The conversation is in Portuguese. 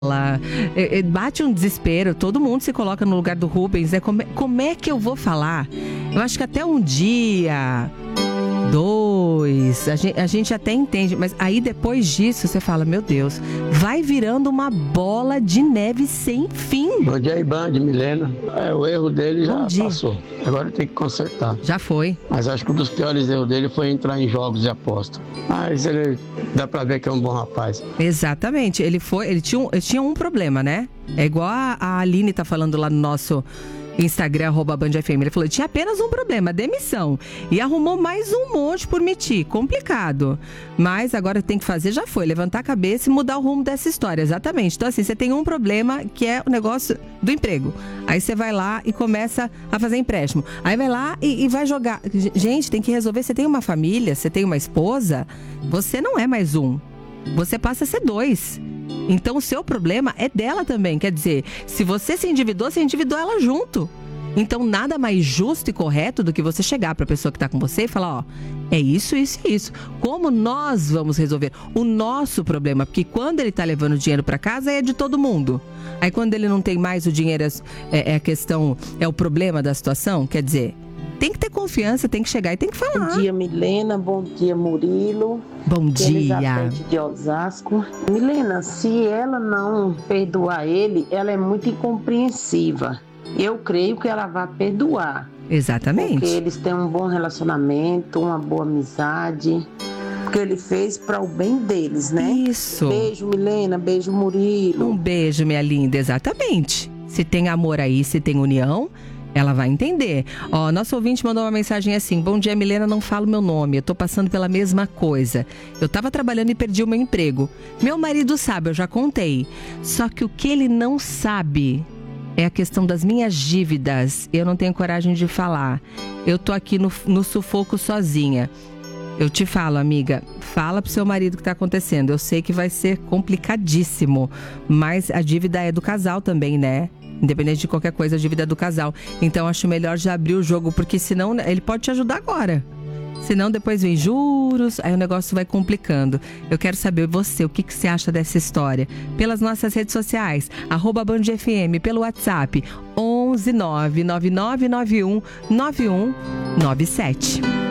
Bate um desespero, todo mundo se coloca no lugar do Rubens, né? Como é que eu vou falar? Eu acho que até um dia, 2, a gente até entende, mas aí depois disso você fala, meu Deus, vai virando uma bola de neve sem fim. Bom dia, Band, Milena. O erro dele já passou, agora tem que consertar. Já foi. Mas acho que um dos piores erros dele foi entrar em jogos de aposta. Mas ele dá pra ver que é um bom rapaz. Exatamente, ele tinha um problema, né? É igual a Aline tá falando lá no nosso Instagram, @BandFM. Ele falou, tinha apenas um problema, demissão. E arrumou mais um monte por mentir, complicado. Mas agora tem que fazer, já foi, levantar a cabeça e mudar o rumo dessa história, exatamente. Então assim, você tem um problema que é o negócio do emprego. Aí você vai lá e começa a fazer empréstimo. Aí vai lá e vai jogar. Gente, tem que resolver, você tem uma família, você tem uma esposa, você não é mais um. Você passa a ser 2. Então o seu problema é dela também. Quer dizer, se você se endividou, você endividou ela junto. Então nada mais justo e correto do que você chegar para a pessoa que está com você e falar, ó, é isso, isso e isso. Como nós vamos resolver o nosso problema? Porque quando ele está levando dinheiro para casa é de todo mundo. Aí quando ele não tem mais o dinheiro, é a questão, é o problema da situação. Quer dizer, tem que ter confiança, tem que chegar e tem que falar. Bom dia, Milena. Bom dia, Murilo. Bom dia. Elizabeth de Osasco. Milena, se ela não perdoar ele, ela é muito incompreensiva. Eu creio que ela vai perdoar. Exatamente. Porque eles têm um bom relacionamento, uma boa amizade. Porque ele fez para o bem deles, né? Isso. Beijo, Milena. Beijo, Murilo. Um beijo, minha linda. Exatamente. Se tem amor aí, se tem união, ela vai entender. Ó, nosso ouvinte mandou uma mensagem assim: bom dia, Milena, não falo meu nome, eu tô passando pela mesma coisa. Eu tava trabalhando e perdi o meu emprego. Meu marido sabe, eu já contei. Só que o que ele não sabe é a questão das minhas dívidas. Eu não tenho coragem de falar. Eu tô aqui no sufoco sozinha. Eu te falo, amiga, fala pro seu marido o que tá acontecendo. Eu sei que vai ser complicadíssimo, mas a dívida é do casal também, né? Independente de qualquer coisa, a dívida é do casal. Então, acho melhor já abrir o jogo, porque senão ele pode te ajudar agora. Senão, depois vem juros, aí o negócio vai complicando. Eu quero saber você, o que você acha dessa história? Pelas nossas redes sociais, @BandFM, pelo WhatsApp, 11 99991 9197.